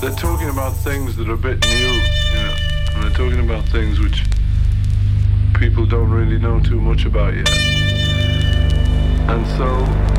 they're talking about things that are a bit new, and they're talking about things which people don't really know too much about yet. And so